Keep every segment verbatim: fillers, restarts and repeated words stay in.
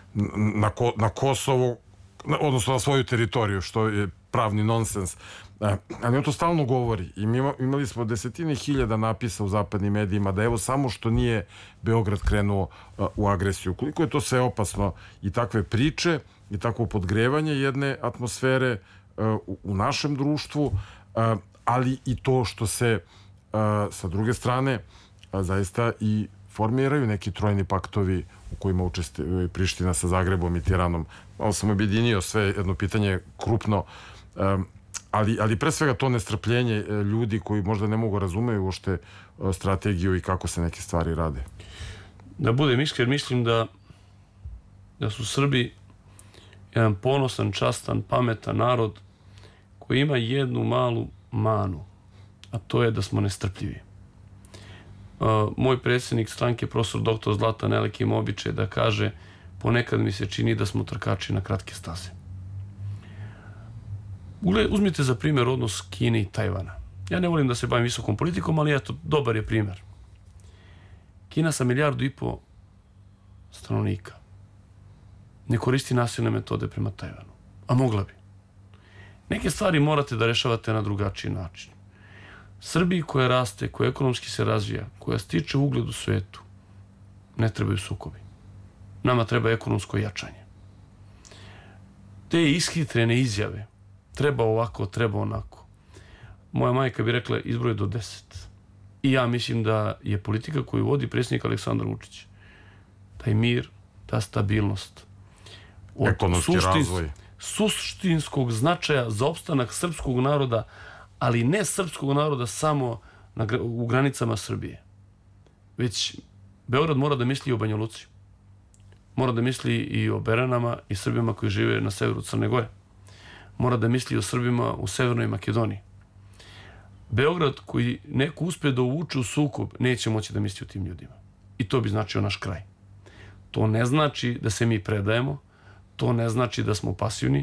na, ko, na Kosovo, odnosno na svoju teritoriju, što je pravni nonsens. Ali on to stalno govori. I mi imali smo desetine hiljada napisa u zapadnim medijima da evo samo što nije Beograd krenuo u agresiju. Koliko je to sve opasno i takve priče i takvo podgrevanje jedne atmosfere u našem društvu, ali i to što se sa druge strane zaista i formiraju neki trojni paktovi u kojima učestvuje Priština sa Zagrebom i Tiranom. Malo sam objedinio sve, jedno pitanje krupno, ali, ali pre svega to nestrpljenje ljudi koji možda ne mogu razumeju uopšte strategiju i kako se neke stvari rade. Da budem iskren, mislim da da su Srbi jedan ponosan, častan, pametan narod koji ima jednu malu manu, a to je da smo nestrpljivi. Uh, moj predsjednik stranke, profesor doktor Zlatan Elek, ima običaj da kaže: ponekad mi se čini da smo trkači na kratke staze. Uzmite za primjer odnos Kine i Tajvana. Ja ne volim da se bavim visokom politikom, ali eto, dobar je primjer. Kina sa milijardu i po stanovnika ne koristi nasilne metode prema Tajvanu, a mogla bi. Neke stvari morate da rešavate na drugačiji način. Srbiji koja raste, koja ekonomski se razvija, koja stiče ugled u svetu, ne trebaju sukobi. Nama treba ekonomsko jačanje. Te ishitrene izjave, treba ovako, treba onako. Moja majka bi rekla izbroj do deset. I ja mislim da je politika koju vodi predsjednik Aleksandar Vučić, taj mir, ta stabilnost, ekonomski razvoj, suštinskog značaja za opstanak srpskog naroda, ali ne srpskog naroda samo na, u granicama Srbije. Već Beograd mora da misli i o Banja Luci. Mora da misli i o Beranama i Srbima koji žive na severu Crne Gore. Mora da misli o Srbima u Severnoj Makedoniji. Beograd koji neko uspe da uvuče u sukob neće moći da misli o tim ljudima. I to bi značio naš kraj. To ne znači da se mi predajemo, to ne znači da smo pasivni,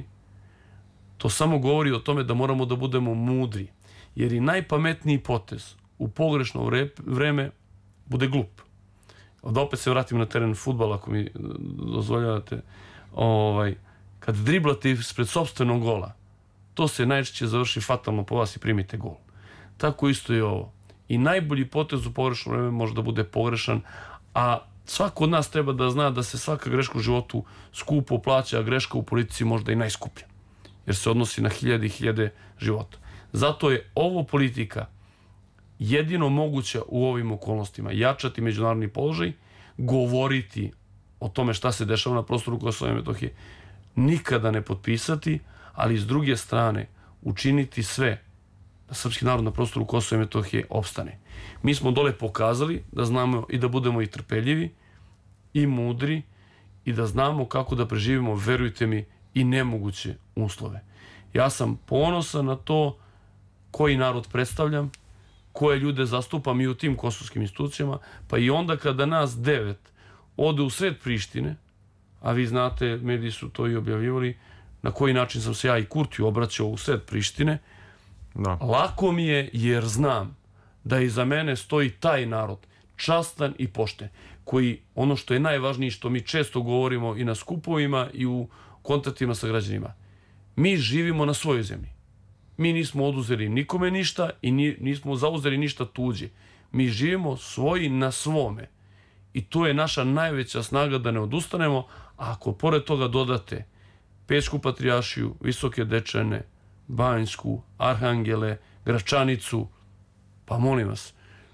to samo govori o tome da moramo da budemo mudri, jer i najpametniji potez u pogrešno vreme bude glup. Da opet se vratim na teren fudbala, ako mi dozvoljavate. Ovaj, kad driblate ispred sopstvenog gola, to se najčešće završi fatalno po vas i primite gol. Tako isto je ovo. I najbolji potez u pogrešno vreme može da bude pogrešan, a svako od nas treba da zna da se svaka greška u životu skupo plaća, a greška u politici možda i najskuplja, jer se odnosi na hiljade i hiljade života. Zato je ovo politika jedino moguća u ovim okolnostima. Jačati međunarodni položaj, govoriti o tome šta se dešava na prostoru Kosova i Metohije, nikada ne potpisati, ali s druge strane učiniti sve da srpski narod na prostoru Kosova i Metohije opstane. Mi smo dole pokazali da znamo i da budemo i trpeljivi i mudri i da znamo kako da preživimo, verujte mi, i nemoguće uslove. Ja sam ponosan na to koji narod predstavljam, koje ljude zastupam i u tim kosovskim institucijama, pa i onda kada nas devet ode u sred Prištine, a vi znate, mediji su to i objavljivali, na koji način sam se ja i Kurtiju obraćao u sred Prištine, da. Lako mi je jer znam da iza mene stoji taj narod, častan i pošten, koji, ono što je najvažnije, što mi često govorimo i na skupovima i u kontaktima sa građanima, mi živimo na svojoj zemlji. Mi nismo oduzeli nikome ništa i nismo zauzeli ništa tuđe. Mi živimo svoji na svome. I to je naša najveća snaga da ne odustanemo, a ako pored toga dodate Pećku patrijaršiju, Visoke Dečane, Banjsku, Arhangele, Gračanicu, pa molim vas.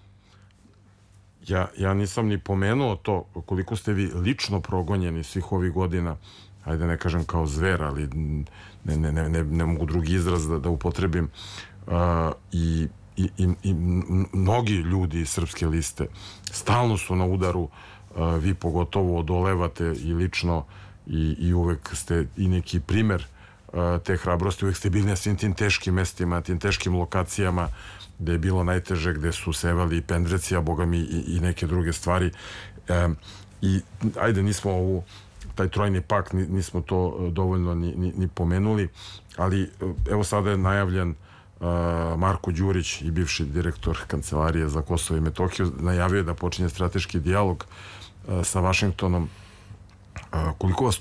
Ja, ja nisam ni pomenuo to koliko ste vi lično progonjeni svih ovih godina, ajde ne kažem kao zver, ali ne, ne, ne, ne, ne mogu drugi izraz da, da upotrebim, uh, i, i, i mnogi ljudi iz Srpske liste stalno su na udaru, uh, vi pogotovo odolevate i lično i, i uvek ste i neki primer uh, te hrabrosti, uvek ste bili na svim tim teškim mestima, tim teškim lokacijama gde je bilo najteže, gde su sevali i pendreci, a boga mi i, i neke druge stvari. Um, i ajde nismo ovu taj trojni pakt, nismo to dovoljno ni, ni, ni pomenuli, ali evo sada je najavljen uh, Marko Đurić, i bivši direktor Kancelarije za Kosovo i Metohiju, najavio je da počinje strateški dijalog uh, sa Vašingtonom. Uh, koliko vas